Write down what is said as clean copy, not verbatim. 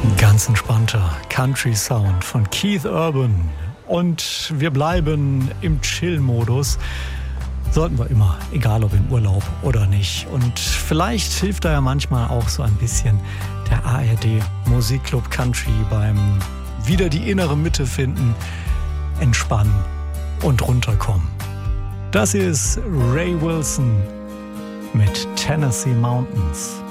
Ganz entspannter Country Sound von Keith Urban. Und wir bleiben im Chill-Modus. Sollten wir immer, egal ob im Urlaub oder nicht. Und vielleicht hilft da ja manchmal auch so ein bisschen der ARD Musikclub Country beim wieder die innere Mitte finden, entspannen und runterkommen. Das ist Ray Wilson mit Tennessee Mountains.